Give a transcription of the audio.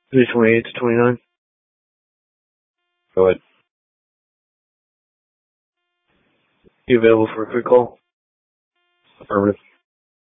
Maybe 28 to 29. Go ahead. You available for a quick call? Affirmative.